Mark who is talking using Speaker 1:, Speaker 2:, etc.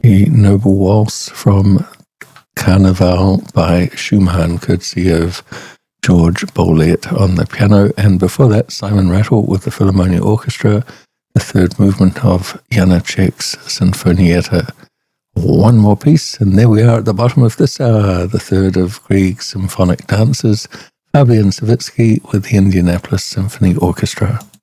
Speaker 1: the Noble Waltz from Carnival by Schumann, courtesy of George Bollet on the piano. And before that, Simon Rattle with the Philharmonia Orchestra, the third movement of Janacek's Sinfonietta. One more piece, and there we are at the bottom of this hour, the third of Grieg's symphonic dances, Fabian Savitsky with the Indianapolis Symphony Orchestra.